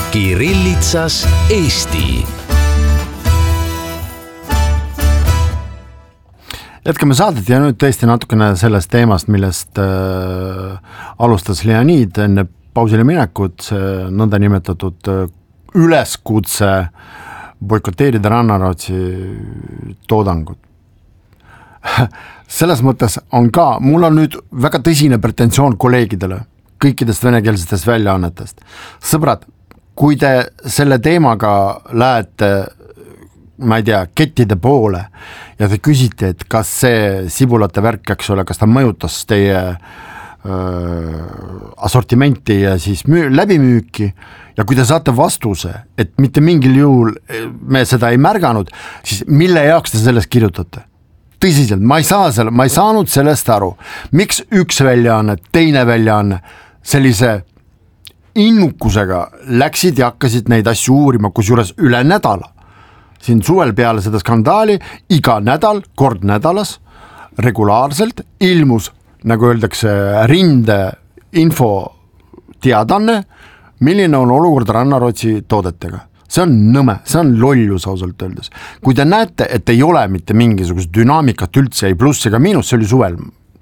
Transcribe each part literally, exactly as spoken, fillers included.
Kirillitsas Eesti. Jätkame saadet ja nüüd tõesti natukene sellest teemast, millest äh, alustas Leonid enne pausile minekut, see nõnda nimetatud äh, üleskutse boikoteerida Rannarootsi toodangut. Selles mõttes on ka, mul on nüüd väga tõsine pretensioon kolleegidele kõikidest venekeelsetest väljaannetest. Sõbrad, kui te selle teemaga lähete, ma ei tea, kettide poole ja te küsite, et kas see sibulate värk, eks ole, kas ta mõjutas teie öö, assortimenti ja siis müü, läbimüüki ja kui te saate vastuse, et mitte mingil juhul me seda ei märganud, siis mille jaoks te sellest kirjutate? Tõsiselt, ma ei saa selle, ma ei saanud sellest aru. Miks üks väljaanne, teine väljaanne sellise innukusega läksid ja hakkasid neid asju uurima, kus juures üle nädala. Siin suvel peale seda skandaali iga nädal, kord nädalas, regulaarselt ilmus, nagu öeldakse, rinde info teadanne, milline on olukord Rannarootsi toodetega. See on nõme, see on lollus ausalt öeldes. Kui te näete, et ei ole mitte mingisugust dünaamikat üldse, ei pluss ega miinus, see oli suvel.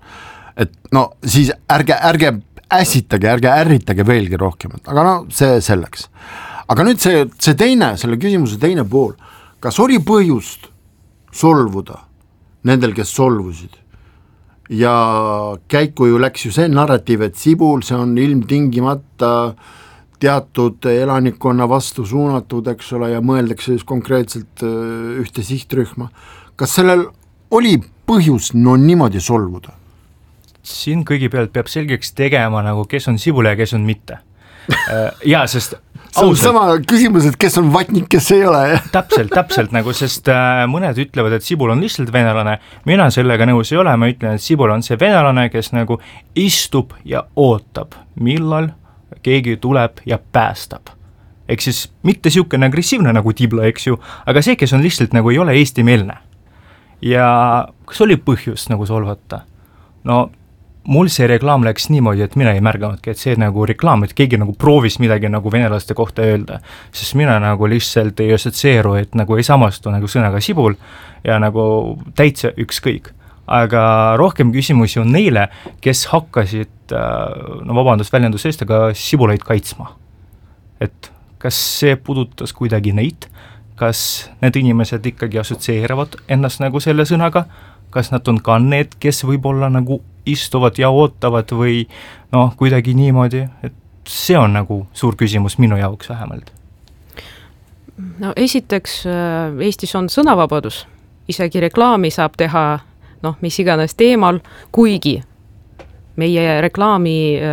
Et no siis ärge, ärge ässitage, ärge ärritage veelgi rohkem. Aga no see selleks. Aga nüüd see, see teine, selle küsimuse teine pool. Kas oli põhjust solvuda nendel, kes solvusid? Ja käiku ju läks ju see narratiiv, et sibul, see on ilmtingimata teatud elanikkonna vastu suunatud, eks ole, ja mõeldakse just konkreetselt ühte sihtrühma. Kas sellel oli põhjus no niimoodi solvuda? Siin kõigepealt peab selgeks tegema, nagu kes on sibul ja kes on mitte. Ja, sest see on sama küsimus, et kes on vatnik, kes ei ole. Täpselt, täpselt, nagu, sest mõned ütlevad, et sibul on lihtsalt venelane. Mina sellega nõus ei ole, ma ütlen, et sibul on see venelane, kes nagu istub ja ootab, millal keegi tuleb ja päästab. Ehk siis mitte siukene agressiivne nagu tibla, eks ju, aga see, kes on lihtsalt nagu ei ole eestimeelne. Ja kas oli põhjust nagu solvata? No mul see reklaam läks niimoodi, et mina ei märganudki, et see nagu reklaam, et keegi nagu proovis midagi nagu venelaste kohta öelda, sest mina nagu lihtsalt ei assotsieeru, et nagu ei samastu nagu sõnaga sibul ja nagu täitsa ükskõik. Aga rohkem küsimusi on neile, kes hakkasid, no vabandust väljendus eest, aga sibulaid kaitsma. Et kas see puudutas kuidagi neid, kas need inimesed ikkagi assotsieerivad ennast nagu selle sõnaga, kas nad on ka need, kes võib-olla nagu istuvad ja ootavad või noh, kuidagi niimoodi, et see on nagu suur küsimus minu jaoks vähemalt. No esiteks Eestis on sõnavabadus, isegi reklaami saab teha noh, mis iganes teemal, kuigi meie reklaami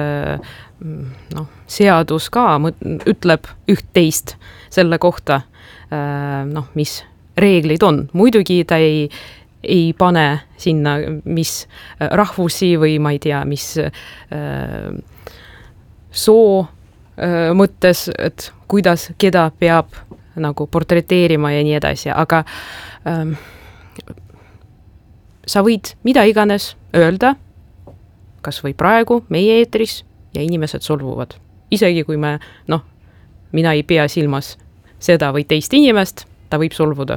noh, seadus ka ütleb üht-teist selle kohta, noh, mis reeglid on. Muidugi ta ei ei pane sinna, mis rahvusi või ma ei tea, mis äh, soo äh, mõttes, et kuidas, keda peab nagu portreteerima ja nii edasi, aga äh, sa võid mida iganes öelda, kas või praegu meie eetris ja inimesed solvuvad. Isegi kui me, noh, mina ei pea silmas seda või teist inimest, ta võib solvuda.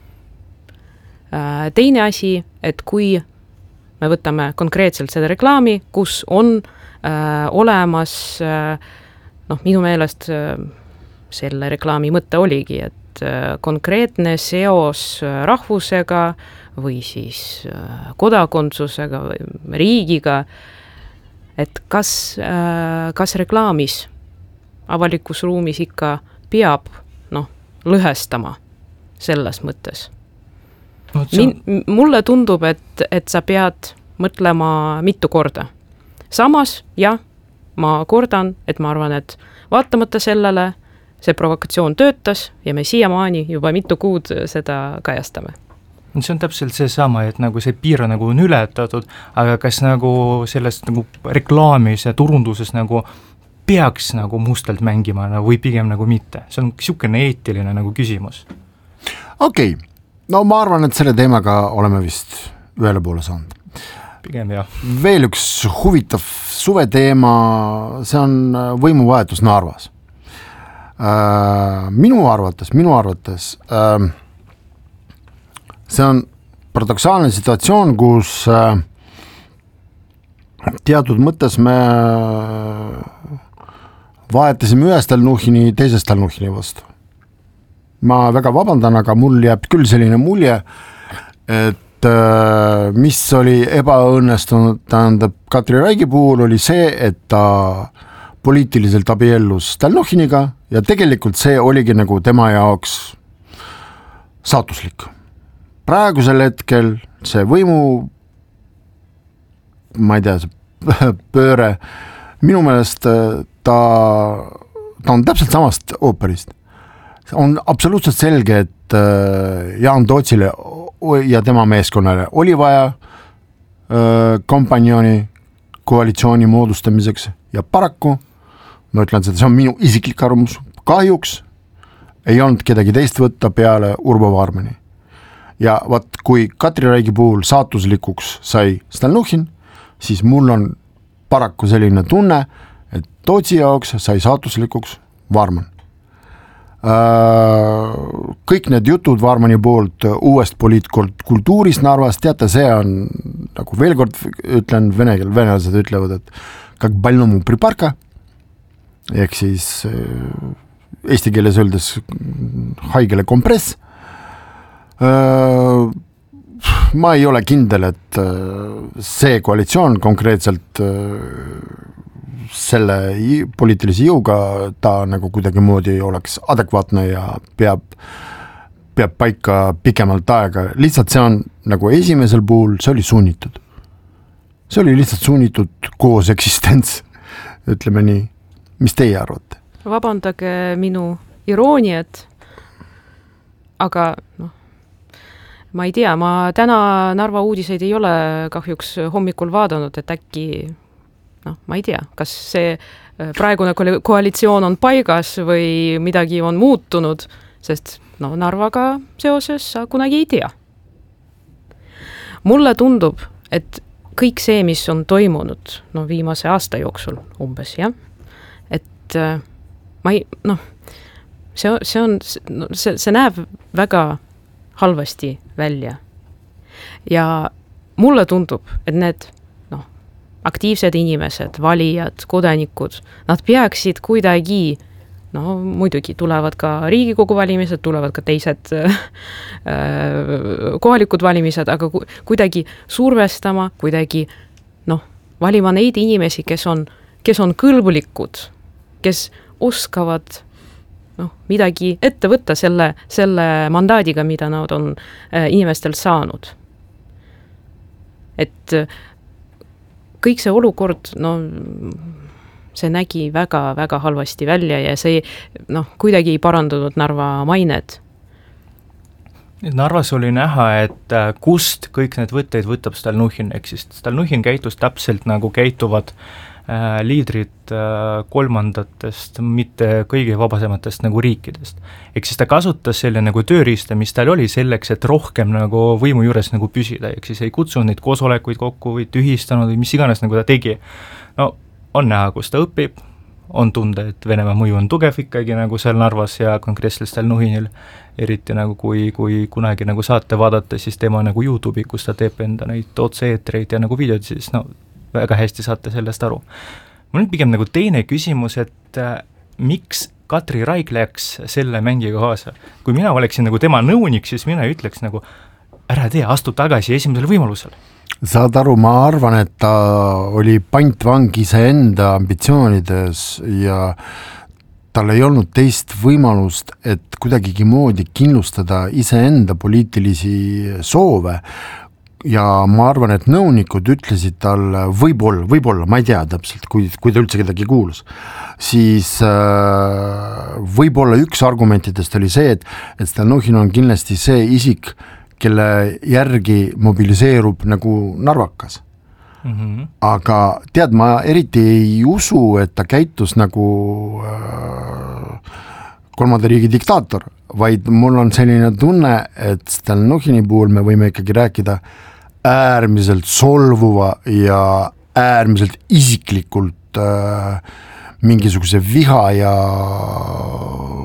Teine asi, et kui me võtame konkreetselt seda reklaami, kus on äh, olemas, äh, noh, minu meelest äh, selle reklaami mõte oligi, et äh, konkreetne seos rahvusega või siis äh, kodakondsusega või riigiga, et kas, äh, kas reklaamis avalikus ruumis ikka peab noh, lõhestama selles mõttes. Min, mulle tundub, et, et sa pead mõtlema mitu korda. Samas, jah, ma kordan, et ma arvan, et vaatamata sellele see provokatsioon töötas ja me siiamaani juba mitu kuud seda kajastame. See on täpselt see sama, et nagu see piir nagu on ületatud, aga kas nagu sellest nagu reklaamis ja turunduses nagu peaks nagu mustalt mängima või pigem nagu mitte? See on siukene eetiline nagu küsimus. Okei. Okay. No ma arvan, et selle teemaga oleme vist ühele poole saanud. Pigem jah. Veel üks huvitav suveteema, see on võimuvahetus Narvas. äh, minu arvates, minu arvates äh, see on paradoksaalne situatsioon, kus äh, teatud mõttes me vahetasime ühe Stalnuhhini teise Stalnuhhini vastu. Ma väga vabandan, aga mul jääb küll selline mulje, et äh, mis oli ebaõnnestunud, tähendab Katri Raigi puhul oli see, et ta poliitiliselt abiellus Stalnuhhiniga ja tegelikult see oligi nagu tema jaoks saatuslik. Praegusel hetkel see võimu, ma ei tea, see pööre, minu meelest ta, ta on täpselt samast ooperist. On absoluutselt selge, et Jaan Tootsile ja tema meeskonnale oli vaja kompanjoni koalitsiooni moodustamiseks ja paraku, ma ütlen seda, see on minu isiklik arvamus, kahjuks ei olnud kedagi teist võtta peale Urbo Vaarmani. Ja vaat, kui Katri Raigi puhul saatuslikuks sai Stalnuhhin, siis mul on paraku selline tunne, et Tootsi jaoks sai saatuslikuks Vaarman. Kõik need jutud Vaarmani poolt uuest poliitkultuurist Narvas, teate, see on, nagu veel kord ütlen, vene keel, venelased ütlevad, et как больному припарка, ehk siis eesti keeles öeldes haigele kompress. Ma ei ole kindel, et see koalitsioon konkreetselt selle poliitilise jõuga ta nagu kuidagi moodi oleks adekvaatne ja peab, peab paika pikemalt aega. Lihtsalt see on nagu esimesel puhul, see oli sunnitud. See oli lihtsalt sunnitud koos eksistents, ütleme nii. Mis teie arvate? Vabandage minu irooniat, aga noh, ma ei tea, ma täna Narva uudiseid ei ole kahjuks hommikul vaadanud, et äkki noh, ma ei tea, kas see praegune koalitsioon on paigas või midagi on muutunud, sest no Narvaga seoses sa kunagi ei tea. Mulle tundub, et kõik see, mis on toimunud no, viimase aasta jooksul umbes, jah, et ma ei, noh, see, see on, see, see näeb väga halvasti välja. Ja mulle tundub, et need aktiivsed inimesed, valijad, kodanikud, nad peaksid kuidagi, no muidugi tulevad ka Riigikogu valimised, tulevad ka teised äh, kohalikud valimised, aga ku, kuidagi survestama, kuidagi noh, valima neid inimesi, kes on, kes on kõlbulikud, kes oskavad noh, midagi ette võtta selle, selle mandaadiga, mida nad on äh, inimestel saanud. Et kõik see olukord, no see nägi väga, väga halvasti välja ja see noh, kuidagi ei parandunud Narva mained. Narvas oli näha, et kust kõik need võtteid võtab Stalnuhhin, ehk siis Stalnuhhin käitus täpselt nagu käituvad äh, liidrid äh, kolmandatest, mitte kõige vabasematest nagu riikidest. Ehk siis ta kasutas selle nagu tööriista, mis tal oli selleks, et rohkem nagu võimu juures nagu püsida, ehk siis ei kutsunud neid koosolekuid kokku või tühistanud või mis iganes nagu ta tegi. No on näha, kus ta õpib, on tunda, et Venemaa mõju on tugev ikkagi nagu seal Narvas ja konkreetselt Stalnuhhinil, eriti nagu kui, kui kunagi nagu saate vaadata, siis tema nagu YouTube'i, kus ta teeb enda neid otse-eetreid ja nagu videod, siis no väga hästi saate sellest aru. Mul on pigem nagu teine küsimus, et äh, miks Katri Raik läks selle mängiga kaasa? Kui mina oleksin nagu tema nõunik, siis mina ütleks nagu, ära tee, astu tagasi esimesel võimalusel. Saad aru, ma arvan, et ta oli pantvang iseenda ambitsioonides ja tal ei olnud teist võimalust, et kuidagigi moodi kindlustada iseenda poliitilisi soove. Ja ma arvan, et nõunikud ütlesid tal võib-olla, võib-olla, ma ei tea täpselt, kui, kui ta üldse kedagi kuulus, siis äh, võib-olla üks argumentidest oli see, et, et Stalnuhhin on kindlasti see isik, kelle järgi mobiliseerub nagu narvakas. Mm-hmm. Aga tead, ma eriti ei usu, et ta käitus nagu äh, kolmanda riigi diktaator, vaid mul on selline tunne, et Stalnuhhini puhul me võime ikkagi rääkida äärmiselt solvuva ja äärmiselt isiklikult äh, mingisuguse viha ja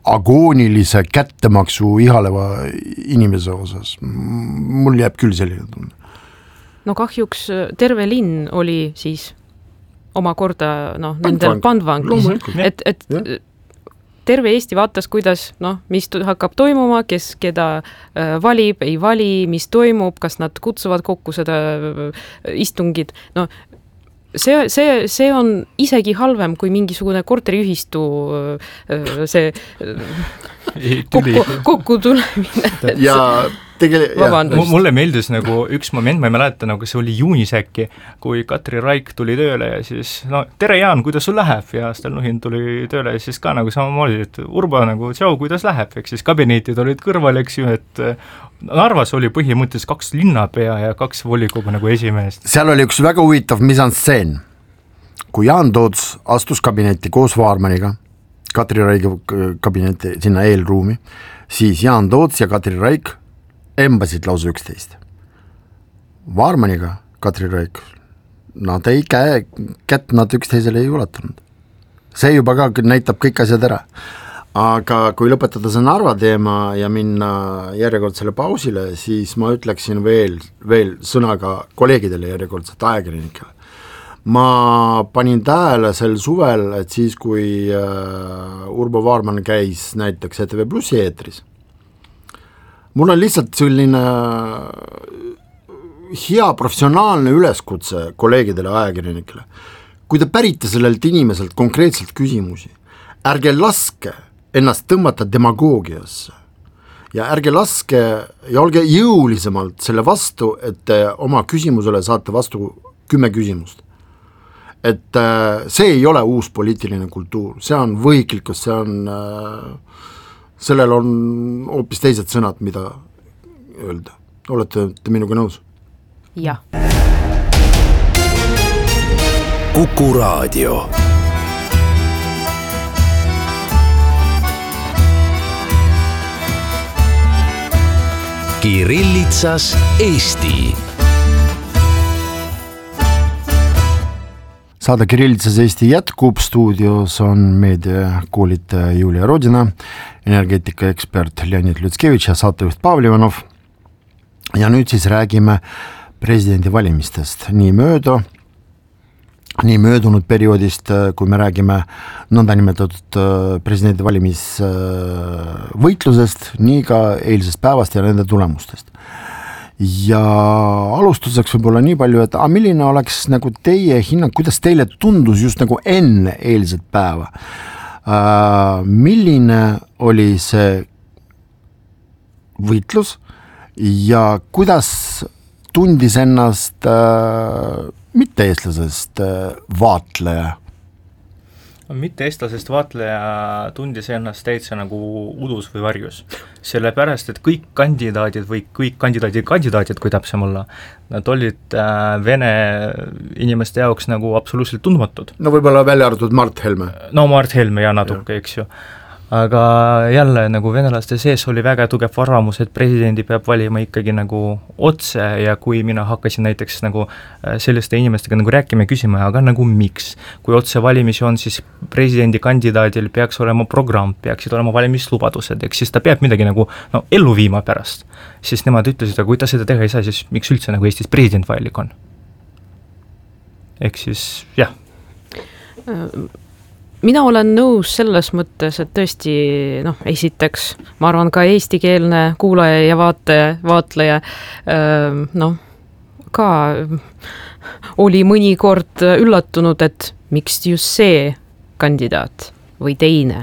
agoonilise kättemaksu ihaleva inimese osas, mul jääb küll selline tunne. No kahjuks terve linn oli siis omakorda noh, nendel pandvangis, et, et ja. Terve Eesti vaatas, kuidas, noh, mis hakkab toimuma, kes keda äh, valib, ei vali, mis toimub, kas nad kutsuvad kokku seda äh, istungit, no see, see, see on isegi halvem kui mingisugune korteriühistu äh, see äh, kokku, kokku tulemine. Ja tegelikult mulle meeldis nagu üks moment, ma ei mäleta, nagu see oli juunis äkki, kui Katri Raik tuli tööle ja siis, no tere Jaan, kuidas sul läheb? Ja Stalnuhhin tuli tööle ja siis ka nagu samamoodi, et Urbo nagu, tšau, kuidas läheb? Eks siis kabinetid olid kõrval, eks ju, et Narvas oli põhimõtteliselt kaks linnapea ja kaks volikogu nagu esimeest. Seal oli üks väga huvitav misanstseen. Kui Jaan Toots astus kabinetti koos Vaarmaniga, Katri Raigi kabinetti sinna eelruumi, siis Jaan Toots ja Katri Raik embasid lausa üksteist. Vaarmaniga Katri Raik, nad ei käe, kätt nad üksteisele ei ulatanud. See juba ka näitab kõik asjad ära. Aga kui lõpetada see Narva teema ja minna järjekordsele pausile, siis ma ütleksin veel, veel sõnaga kolleegidele järjekordselt ajakirjanikele. Ma panin tähele sel suvel, et siis kui Urbo Vaarman käis näiteks E T V Plussi eetris, mul on lihtsalt selline hea professionaalne üleskutse kolleegidele ajakirjanikele. Kui te pärite sellelt inimeselt konkreetselt küsimusi, ärge laske ennast tõmmata demagoogiasse ja ärge laske ja olge jõulisemalt selle vastu, et te oma küsimusele saate vastu kümme küsimust. Et see ei ole uus poliitiline kultuur, see on võhiklikkus, see on sellel on hoopis teised sõnad, mida öelda. Olete te minuga nõus? Jah. Kuku Raadio. Kirillitsas Eesti. Saade Kirillitsas Eesti jätkub, stuudios on meediakoolitaja Julia Rodina, energeetikaekspert Leonid Lutskevitš ja saatejuht Pavel Ivanov. Ja nüüd siis räägime presidendi valimistest nii mööda, nii möödunud perioodist, kui me räägime nõndanimetatud presidendi valimisvõitlusest, nii ka eilsest päevast ja nende tulemustest. Ja alustuseks võib-olla nii palju, et a, milline oleks nagu teie hinnang, kuidas teile tundus just nagu enne eilset päeva? Uh, milline oli see võitlus ja kuidas tundis ennast uh, mitte-eestlasest uh, vaatleja? Mitte-eestlasest vaatleja tundis ennast täitsa nagu udus või varjus. Sellepärast, et kõik kandidaadid või kõik kandidaadid, kandidaadid, kui täpsem olla, nad olid äh, vene inimeste jaoks nagu absoluutselt tundmatud. No võib-olla välja arvatud Mart Helme. No Mart Helme ja natuke, eks ju. Aga jälle nagu venelaste sees oli väga tugev arvamus, et presidendi peab valima ikkagi nagu otse ja kui mina hakkasin näiteks nagu selliste inimestega nagu rääkima ja küsima, aga nagu miks? Kui otse valimisi on, siis presidendi kandidaadil peaks olema programm, peaksid olema valimislubadused, eks siis ta peab midagi nagu no, ellu viima pärast. Siis nemad ütlesid, aga kui ta seda teha ei saa, siis miks üldse nagu Eestis president vajalik on? Ehk siis, jah. Mina olen nõus selles mõttes, et tõesti, noh, esiteks, ma arvan ka eestikeelne kuulaja ja vaataja, vaatleja, noh, ka oli mõnikord üllatunud, et miks just see kandidaat või teine.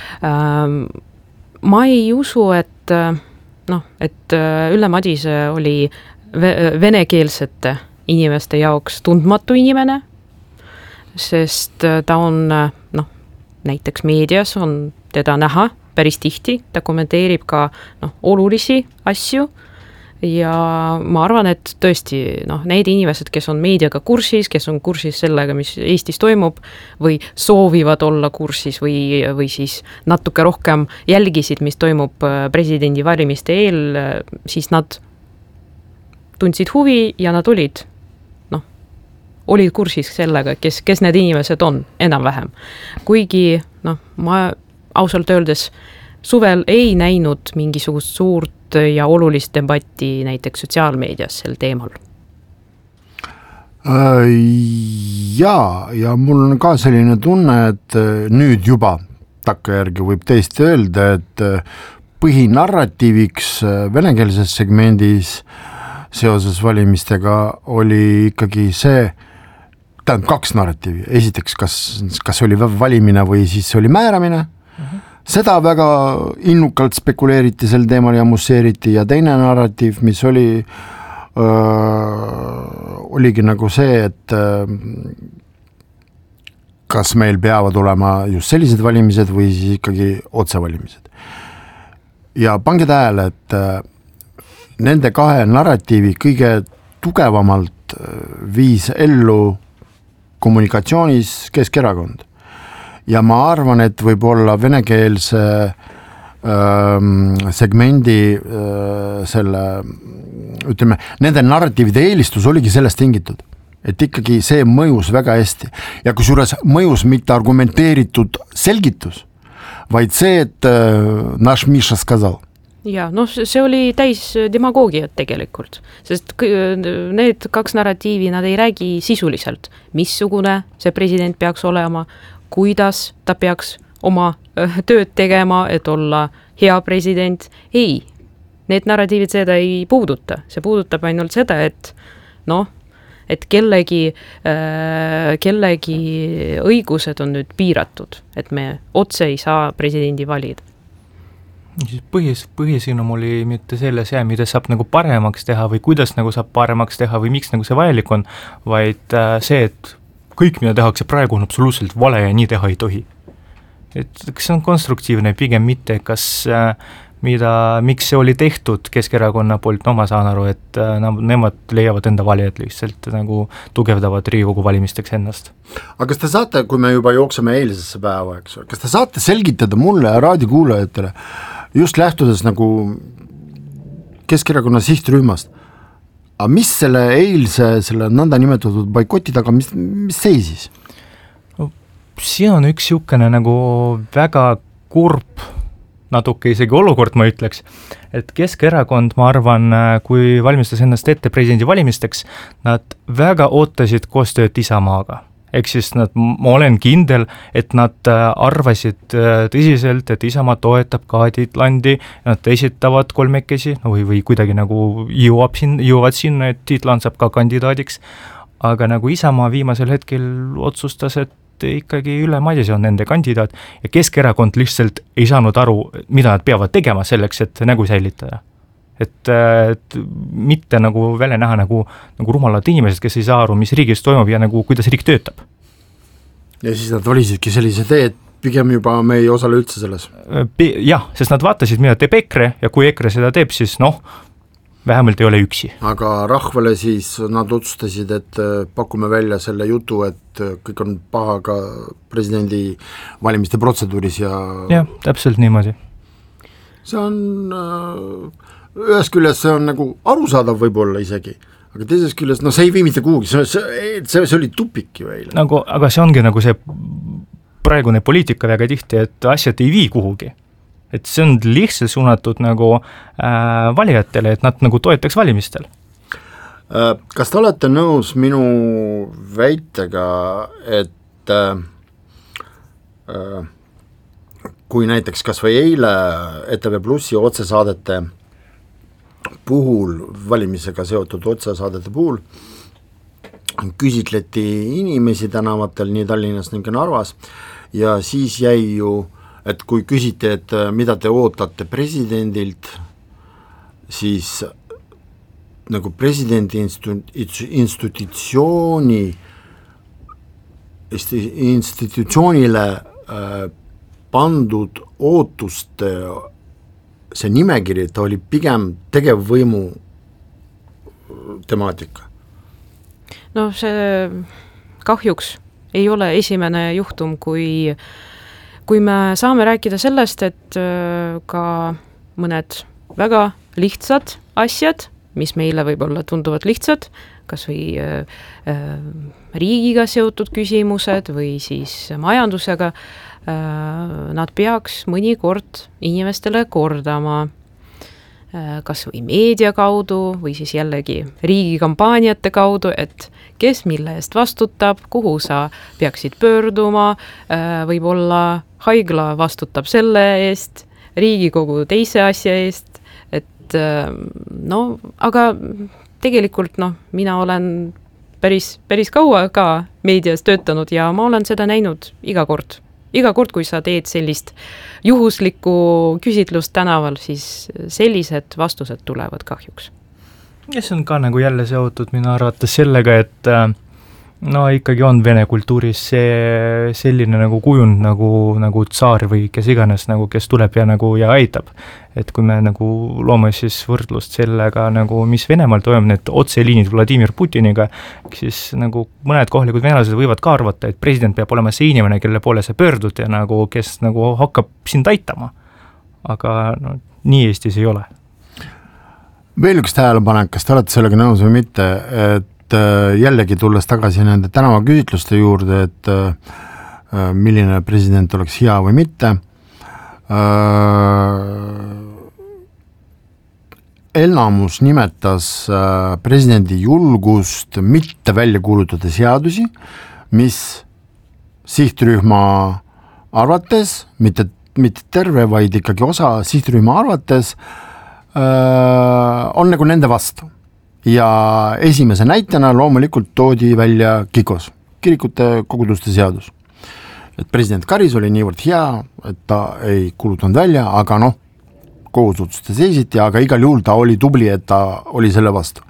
Ma ei usu, et, noh, et Ülle Madise oli venekeelsete inimeste jaoks tundmatu inimene, sest ta on, noh, näiteks meedias on teda näha päris tihti, ta kommenteerib ka noh, olulisi asju ja ma arvan, et tõesti noh, need inimesed, kes on meediaga kursis, kes on kursis sellega, mis Eestis toimub või soovivad olla kursis või, või siis natuke rohkem jälgisid, mis toimub presidendi valimiste eel, siis nad tundsid huvi ja nad olid olid kursis sellega, kes, kes need inimesed on enam-vähem. Kuigi, noh, ma ausalt öeldes suvel ei näinud mingisugust suurt ja olulist debatti näiteks sotsiaalmeedias sel teemal. Jaa, ja mul on ka selline tunne, et nüüd juba takkajärgi võib tõesti öelda, et põhinarratiiviks venekeelses segmendis seoses valimistega oli ikkagi see, tähendab kaks narratiivi, esiteks kas, kas oli valimine või siis oli määramine, mm-hmm. seda väga innukalt spekuleeriti sel teemal ja musseeriti ja teine narratiiv, mis oli oligi nagu see, et kas meil peavad olema just sellised valimised või siis ikkagi otsevalimised. Ja pange tähele, et nende kahe narratiivi kõige tugevamalt viis ellu kommunikatsioonis Keskerakond. Ja ma arvan, et võib olla venekeelse segmendi selle, ütleme, nende narratiivide eelistus oligi sellest tingitud, et ikkagi see mõjus väga hästi ja kusjuures mõjus mitte argumenteeritud selgitus, vaid see, et naš Miša skazal. Ja, noh, see oli täis demagoogiat tegelikult, sest need kaks narratiivi, nad ei räägi sisuliselt, missugune see president peaks olema, kuidas ta peaks oma tööd tegema, et olla hea president. Ei, need narratiivid seda ei puuduta. See puudutab ainult seda, et noh, et kellegi, äh, kellegi õigused on nüüd piiratud, et me otse ei saa presidendi valida. Põhis, põhisõnum oli mitte selles, jah, mida saab nagu paremaks teha või kuidas nagu saab paremaks teha või miks nagu see vajalik on, vaid äh, see, et kõik, mida tehakse praegu, on absoluutselt vale ja nii teha ei tohi. Et kas see on konstruktiivne, pigem mitte, kas äh, mida, miks see oli tehtud Keskerakonna poolt, no ma saan aru, et äh, nemad leiavad enda valijad lihtsalt nagu tugevdavad Riigikogu valimisteks ennast. Aga kas te saate, kui me juba jookseme eilsesse päeva, eks, kas te saate selgitada mulle ja raadiokuulajatele just lähtudes nagu Keskerakonna sihtrühmast, aga mis selle eilse, selle nõnda nimetatud boikoti taga, mis, mis seisis? Siin on üks siukene nagu väga kurb natuke isegi olukord, ma ütleks, et Keskerakond, ma arvan, kui valmistas ennast ette presidendi valimisteks, nad väga ootasid koostööd Isamaaga. Ehk siis nad, ma olen kindel, et nad arvasid tõsiselt, et Isamaa toetab Kaadit Landi, nad esitavad kolmekesi no või, või kuidagi nagu jõuab sin, jõuavad sinna, et Tiit Land saab ka kandidaadiks, aga nagu Isamaa viimasel hetkel otsustas, et ikkagi Ülle Madise on nende kandidaat ja Keskerakond lihtsalt ei saanud aru, mida nad peavad tegema selleks, et nägu säilitada. Et, et mitte nagu välja näha nagu, nagu rumalad inimesed, kes ei saa aru, mis riigis toimub ja nagu kuidas riik töötab. Ja siis nad valisidki sellise tee, et pigem juba me ei osale üldse selles. Jah, sest nad vaatasid, mida teeb EKRE ja kui EKRE seda teeb, siis noh, vähemalt ei ole üksi. Aga rahvale siis nad otsustasid, et pakume välja selle jutu, et kõik on paha ka presidendi valimiste protseduuris ja... jah, täpselt niimoodi. See on, ühes küljes see on nagu arusaadav võib-olla isegi, aga teises küljes, no see ei vii mitte kuhugi, see, see, see, see oli tupik ju eile. Nagu, aga see ongi nagu see praegune poliitika väga tihti, et asjad ei vii kuhugi. Et see on lihtsalt suunatud nagu äh, valijatele, et nad nagu toetaks valimistel. Kas te olete nõus minu väitega, et äh, kui näiteks kas või eile E T V Plussi otsesaadete puhul, valimisega seotud otsesaadete puhul, küsitleti inimesi tänavatel nii Tallinnas ning Narvas ja siis jäi ju et kui küsite, et mida te ootate presidendilt, siis nagu presidendi institu-, institutsiooni institutsioonile äh, pandud ootuste see nimekiri, ta oli pigem tegevvõimu temaatika. No see kahjuks ei ole esimene juhtum, kui kui me saame rääkida sellest, et ka mõned väga lihtsad asjad, mis meile võib-olla tunduvad lihtsad, kas või riigiga seotud küsimused või siis majandusega nad peaks mõnikord inimestele kordama, kas või meedia kaudu või siis jällegi riigikampaaniate kaudu, et kes mille eest vastutab, kuhu sa peaksid pöörduma, võib-olla haigla vastutab selle eest, Riigikogu teise asja eest, et no, aga tegelikult noh, mina olen päris, päris kaua ka meedias töötanud ja ma olen seda näinud iga kord. Iga kord, kui sa teed sellist juhuslikku küsitlust tänaval, siis sellised vastused tulevad kahjuks. Ja see on ka nagu jälle seotud minu arvates sellega, et no ikkagi on vene kultuuris see selline nagu kujund nagu, nagu tsaar või kes iganes, nagu, kes tuleb ja, nagu, ja aitab. Et kui me nagu loome siis võrdlust sellega, nagu, mis Venemaal toimub, need otseliinid Vladimir Putiniga, siis nagu mõned kohalikud venelased võivad ka arvata, et president peab olema see inimene, kelle poole sa pöördud ja nagu, kes nagu hakkab sind aitama. Aga no, nii Eestis ei ole. Veel üks tähelepanek, kas te olete sellega nõus või mitte, et jällegi tulles tagasi nende tänava küsitluste juurde, et milline president oleks hea või mitte, enamus nimetas presidendi julgust mitte välja kuulutada seadusi, mis sihtrühma arvates, mitte, mitte terve, vaid ikkagi osa sihtrühma arvates on nagu nende vastu. Ja esimese näitena loomulikult toodi välja KIKOS, kirikute koguduste seadus. Et president Karis oli niivõrd hea, et ta ei kuulutanud välja, aga noh, kohus otsustas esiti, aga igal juhul ta oli tubli, et ta oli selle vastu.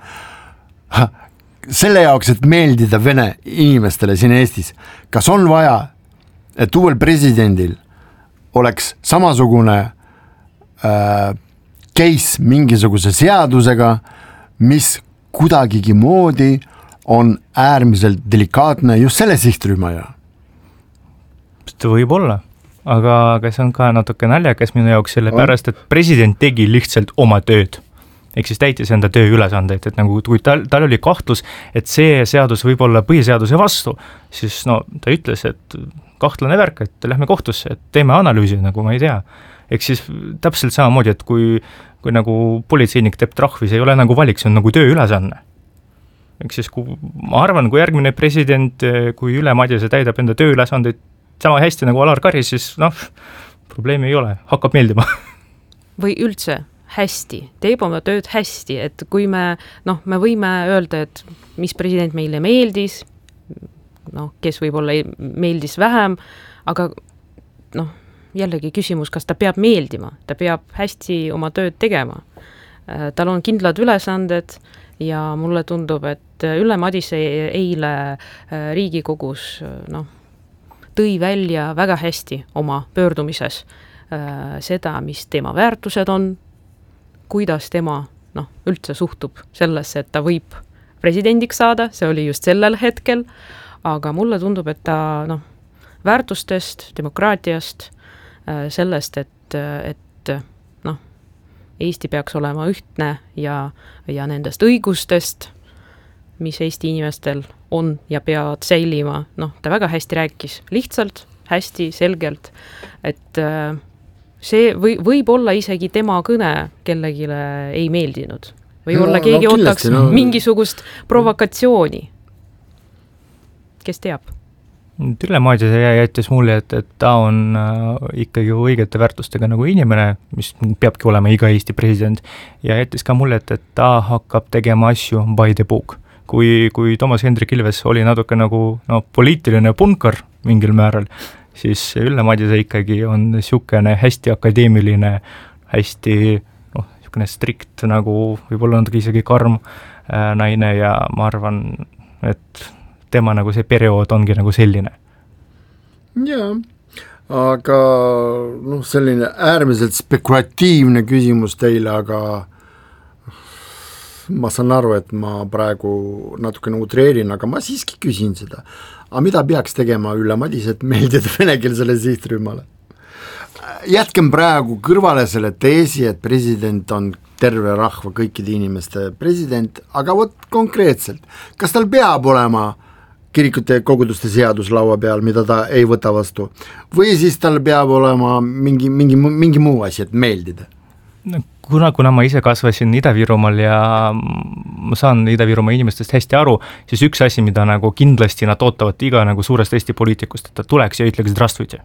Selle jaoks, et meeldida vene inimestele siin Eestis, kas on vaja, et uuel presidendil oleks samasugune äh, case mingisuguse seadusega, mis kuidagigi moodi on äärmiselt delikaatne just selle sihtrühma ja. See võib olla, aga, aga see on ka natuke naljakas minu jaoks selle pärast, et president tegi lihtsalt oma tööd. Ehk siis täitis enda töö ülesandeid, et nagu kui tal, tal oli kahtlus, et see seadus võib olla põhiseaduse vastu, siis no ta ütles, et kahtlane värk, et lähme kohtusse, et teeme analüüsi, nagu ma ei tea. Ehk siis täpselt samamoodi, et kui, kui nagu politseinik teeb trahvi, see ei ole nagu valik, see on nagu töö ülesanne. Ehk siis kui, ma arvan, kui järgmine president, kui Ülle Madise täidab enda töö ülesandeid sama hästi nagu Alar Karis, siis noh, probleemi ei ole, hakkab meeldima. Või üldse hästi, teeb oma tööd hästi, et kui me, noh, me võime öelda, et mis president meile meeldis, noh, kes võib-olla meeldis vähem, aga noh, jällegi küsimus, kas ta peab meeldima, ta peab hästi oma tööd tegema. Tal on kindlad ülesanded ja mulle tundub, et Ülle Madise eile Riigikogus noh, tõi välja väga hästi oma pöördumises seda, mis tema väärtused on, kuidas tema noh, üldse suhtub sellesse, et ta võib presidendiks saada, see oli just sellel hetkel, aga mulle tundub, et ta noh, väärtustest, demokraatiast, sellest, et, et noh, Eesti peaks olema ühtne ja, ja nendest õigustest, mis Eesti inimestel on ja peavad säilima, noh, ta väga hästi rääkis, lihtsalt, hästi, selgelt, et see või, võib olla isegi tema kõne kellegile ei meeldinud. Võib olla no, keegi no, ootaks no. mingisugust provokatsiooni. Kes teab? Ülle Madise jättis mulle, et, et ta on äh, ikkagi õigete väärtustega nagu inimene, mis peabki olema iga Eesti president, ja jättis ka mulle, et, et ta hakkab tegema asju by the book. Kui, kui Toomas Hendrik Ilves oli natuke nagu no, poliitiline punkar mingil määral, siis Ülle Madise ikkagi on niisugune hästi akadeemiline, hästi noh, niisugune strikt nagu võib-olla natuke isegi karm äh, naine ja ma arvan, et tema nagu see periood ongi nagu selline. Jaa, aga noh, selline äärmiselt spekulatiivne küsimus teile, aga ma saan aru, et ma praegu natuke utreerin, aga ma siiski küsin seda. Aga mida peaks tegema Ülle Madise, et meeldida venekeelsele sihtrühmale? Jätkem praegu kõrvale selle teesi, et president on terve rahva kõikide inimeste president, aga vot konkreetselt, kas tal peab olema kirikute koguduste seadus laua peal, mida ta ei võta vastu, või siis tal peab olema mingi, mingi, mingi muu asi, et meeldida? No, kuna, kuna ma ise kasvasin Ida-Virumaal ja ma saan Ida-Virumaa inimestest hästi aru, siis üks asi, mida nagu kindlasti nad ootavad iga nagu suurest Eesti poliitikust, et ta tuleks ja ütleks zdravstvujte.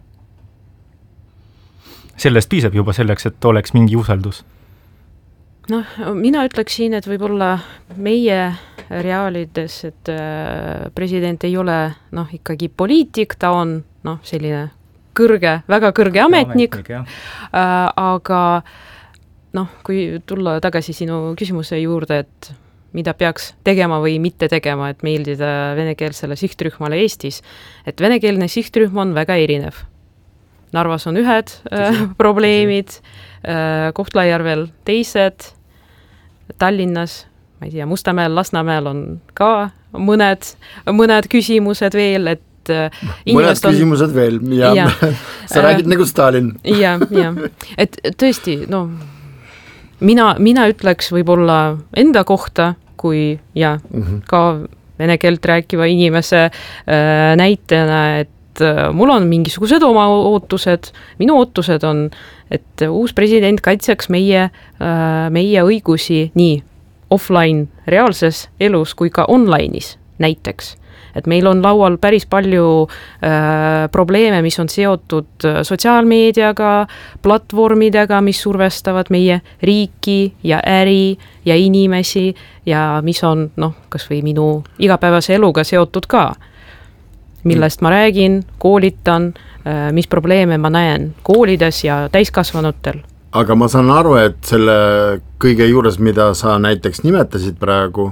Sellest piisab juba selleks, et oleks mingi usaldus. Noh, mina ütleksin, et võib-olla meie reaalides, et president ei ole noh, ikkagi poliitik, ta on noh, selline kõrge, väga kõrge ametnik, ametnik äh, aga noh, kui tulla tagasi sinu küsimuse juurde, et mida peaks tegema või mitte tegema, et meeldida venekeelsele sihtrühmale Eestis, et venekeelne sihtrühm on väga erinev. Narvas on ühed äh, probleemid, äh, Kohtla-Järvel teised, Tallinnas, ma ei tea, Mustamäel, Lasnamäel on ka mõned, mõned küsimused veel, et äh, mõned küsimused on... veel, ja, ja. Sa äh, räägid nagu Stalin. Ja, ja, et tõesti, no mina, mina ütleks võib-olla enda kohta, kui ja mm-hmm. ka vene keelt rääkiva inimese äh, näitena, et mul on mingisugused oma ootused, minu ootused on, et uus president kaitseks meie, meie õigusi nii offline reaalses elus kui ka online'is näiteks. Et meil on laual päris palju äh, probleeme, mis on seotud sotsiaalmeediaga, platvormidega, mis survestavad meie riiki ja äri ja inimesi ja mis on noh, kas või minu igapäevase eluga seotud ka. Millest ma räägin, koolitan, mis probleeme ma näen koolides ja täiskasvanutel. Aga ma saan aru, et selle kõige juures, mida sa näiteks nimetasid praegu,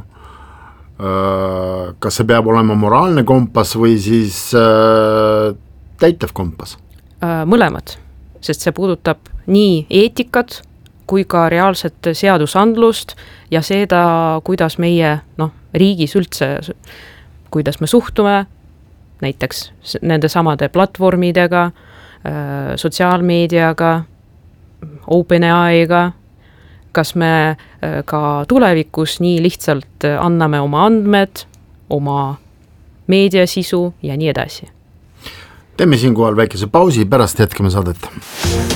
kas see peab olema moraalne kompass või siis täitev kompass? Mõlemad, sest see puudutab nii eetikat kui ka reaalset seadusandlust ja seda, kuidas meie noh, riigis üldse, kuidas me suhtume, näiteks nende samade platvormidega, sotsiaalmeediaga, OpenAI-ga, kas me ka tulevikus nii lihtsalt anname oma andmed, oma meediasisu ja nii edasi. Teeme siinkohal väikese pausi, pärast jätkame saadet.